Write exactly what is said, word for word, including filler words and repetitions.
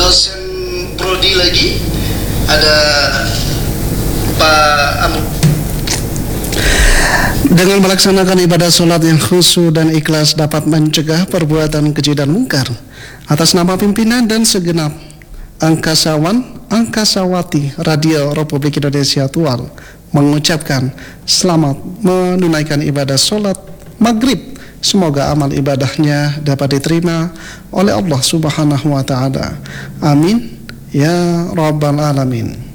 dosen prodi lagi, ada Pak Amu. Dengan melaksanakan ibadah sholat yang khusyuk dan ikhlas dapat mencegah perbuatan keji dan mungkar. Atas nama pimpinan dan segenap angkasawan, angkasawati Radio Republik Indonesia Tual mengucapkan selamat menunaikan ibadah sholat maghrib. Semoga amal ibadahnya dapat diterima oleh Allah Subhanahu wa Ta'ala. Amin ya Rabbal Alamin.